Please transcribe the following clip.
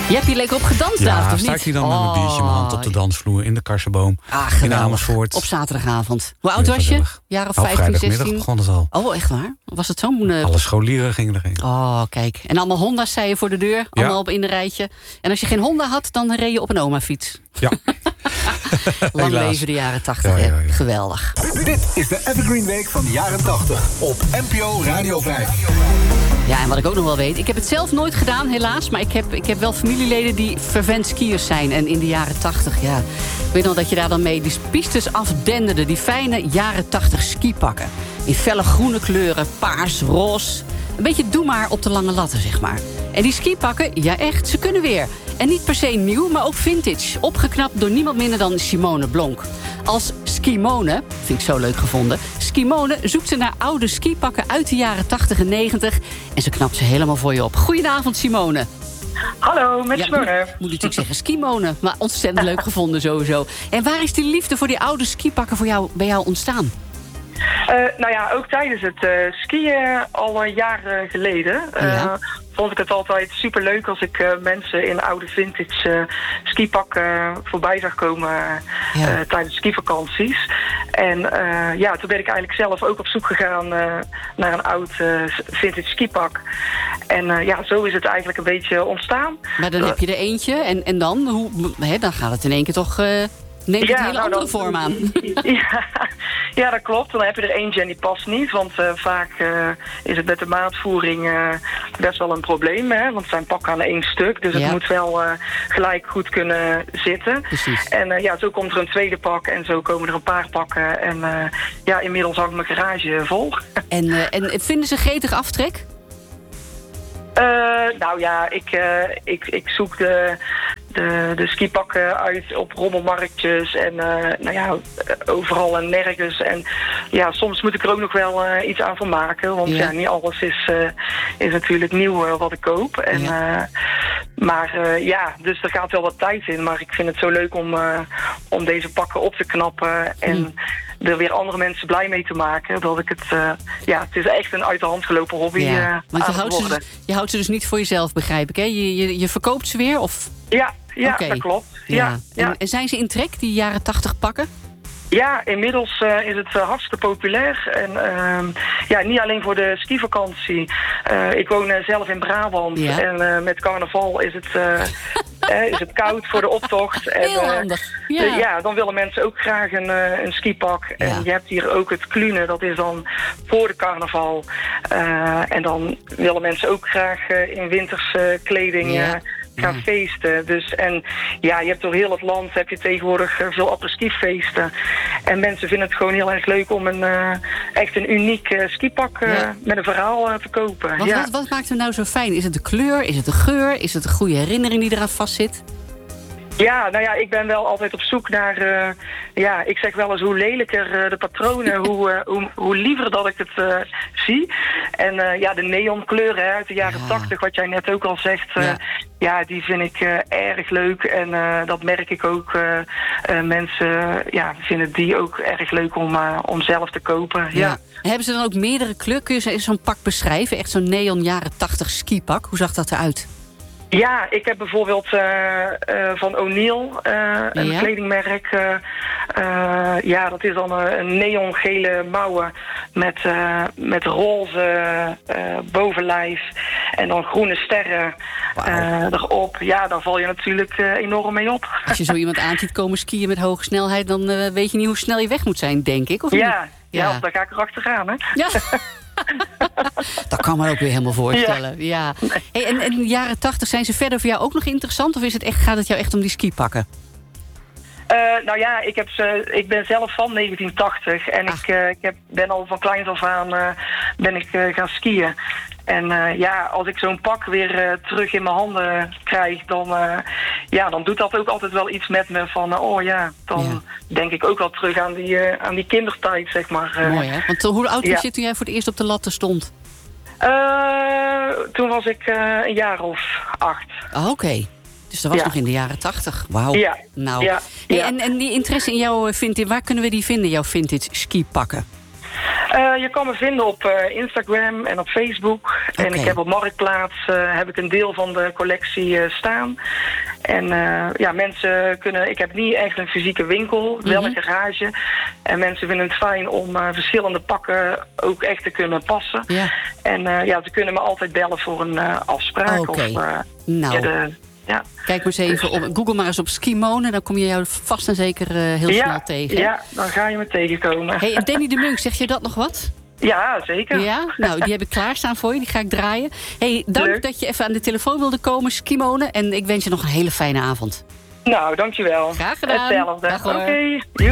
Je hebt hier lekker op gedanst, David, of niet? sta ik hier dan met mijn biertje in mijn hand op de dansvloer in de Karsenboom in Amersfoort. Op zaterdagavond. Hoe oud was je? Jaar of 15, vrijdagmiddag 16? begon het al. Oh, echt waar? Was het zo'n... Alle scholieren gingen erheen. Oh, kijk. En allemaal Honda's, zei je, voor de deur. Allemaal op in een rijtje. En als je geen Honda had, dan reed je op een oma-fiets. Ja. Lang leven de jaren 80, ja. Geweldig. Dit is de Evergreen Week van de jaren 80 op NPO Radio 5. Ja, en wat ik ook nog wel weet... Ik heb het zelf nooit gedaan, helaas. Maar ik heb wel familieleden die fervent skiers zijn. En in de jaren 80, ja... Ik weet nog dat je daar dan mee die pistes afdenderde. Die fijne jaren 80 skipakken. In felle groene kleuren, paars, roze. Een beetje doe maar op de lange latten, zeg maar. En die skipakken, ja echt, ze kunnen weer. En niet per se nieuw, maar ook vintage. Opgeknapt door niemand minder dan Simone Blonk. Als Skimone, vind ik zo leuk gevonden... Skimone zoekt ze naar oude skipakken uit de jaren 80 en 90... en ze knapt ze helemaal voor je op. Goedenavond, Simone. Hallo, met Simone. Moet natuurlijk zeggen Skimone, maar ontzettend leuk gevonden sowieso. En waar is die liefde voor die oude skipakken bij jou ontstaan? Nou ja, ook tijdens het skiën al jaren geleden... vond ik het altijd superleuk als ik mensen in oude vintage skipakken voorbij zag komen tijdens skivakanties. En toen ben ik eigenlijk zelf ook op zoek gegaan naar een oud vintage skipak. En zo is het eigenlijk een beetje ontstaan. Maar dan heb je er eentje en dan? Dan gaat het in één keer toch... Neemt het een hele andere vorm aan. Ja, dat klopt. Dan heb je er eentje en die past niet. Want vaak is het met de maatvoering best wel een probleem. Hè? Want het zijn pakken aan één stuk. Dus het moet wel gelijk goed kunnen zitten. Precies. En zo komt er een tweede pak. En zo komen er een paar pakken. En inmiddels hangt mijn garage vol. En vinden ze gretig aftrek? Ik zoek de skipakken uit op rommelmarktjes en overal en nergens. En soms moet ik er ook nog wel iets aan van maken. Want niet alles is natuurlijk nieuw wat ik koop. En, dus er gaat wel wat tijd in. Maar ik vind het zo leuk om deze pakken op te knappen en er weer andere mensen blij mee te maken. Dat ik het is echt een uit de hand gelopen hobby. Want je houdt ze dus niet voor jezelf, begrijp ik, hè? Je verkoopt ze weer? Of... Ja, dat klopt. Ja. En zijn ze in trek, die jaren 80 pakken? Ja, inmiddels is het hartstikke populair. En niet alleen voor de skivakantie. Ik woon zelf in Brabant. Ja. En met carnaval is het koud voor de optocht. Heel handig. Dan willen mensen ook graag een skipak. Ja. En je hebt hier ook het Klune, dat is dan voor de carnaval. En dan willen mensen ook graag in winterse kleding... gaan feesten. Dus, en je hebt door heel het land heb je tegenwoordig veel apres-ski-feesten. En mensen vinden het gewoon heel erg leuk om echt een uniek skipak met een verhaal te kopen. Wat maakt hem nou zo fijn? Is het de kleur? Is het de geur? Is het de goede herinnering die eraan vastzit? Ja, ik ben wel altijd op zoek naar... ik zeg wel eens hoe lelijker de patronen, hoe liever dat ik het zie. En de neonkleuren uit de jaren 80, wat jij net ook al zegt... die vind ik erg leuk. En dat merk ik ook. Mensen vinden die ook erg leuk om zelf te kopen. Ja. Hebben ze dan ook meerdere kleuren? Kun je zo'n pak beschrijven? Echt zo'n neon jaren 80 skipak. Hoe zag dat eruit? Ja, ik heb bijvoorbeeld van O'Neill, een kledingmerk. Dat is dan een neongele mouwen met roze bovenlijf en dan groene sterren erop. Ja, daar val je natuurlijk enorm mee op. Als je zo iemand aan ziet komen skiën met hoge snelheid, dan weet je niet hoe snel je weg moet zijn, denk ik. Of niet? Ja, daar ga ik erachteraan, hè? Ja. Dat kan me ook weer helemaal voorstellen. Ja. Hey, en de jaren 80, zijn ze verder voor jou ook nog interessant? Of gaat het jou echt om die skipakken? Ik ben zelf van 1980 en ik ben al van kleins af aan gaan skiën. En als ik zo'n pak weer terug in mijn handen krijg, dan doet dat ook altijd wel iets met me van, dan denk ik ook wel terug aan die kindertijd, zeg maar. Mooi, hè? Want hoe oud was je toen jij voor het eerst op de latten stond? Toen was ik een jaar of 8. Oké. Dus dat was nog in de jaren 80. Wauw. Ja. Nou. Ja. Hey, en die interesse in jouw vintage, waar kunnen we die vinden, jouw vintage skipakken? Je kan me vinden op Instagram en op Facebook. Okay. En ik heb op Marktplaats heb ik een deel van de collectie staan. En mensen kunnen... Ik heb niet echt een fysieke winkel, wel een garage. En mensen vinden het fijn om verschillende pakken ook echt te kunnen passen. Ja. En ze kunnen me altijd bellen voor een afspraak. Okay. Ja. Kijk maar eens even op Google maar eens op Skimone. Dan kom je jou vast en zeker heel snel tegen. Ja, dan ga je me tegenkomen. Hey, Danny de Munk, zeg je dat nog wat? Ja, zeker. Ja, nou, die heb ik klaarstaan voor je. Die ga ik draaien. Hey, dank dat je even aan de telefoon wilde komen, Skimone. En ik wens je nog een hele fijne avond. Nou, dankjewel. Graag gedaan. Hetzelfde. Dag hoor. Oké.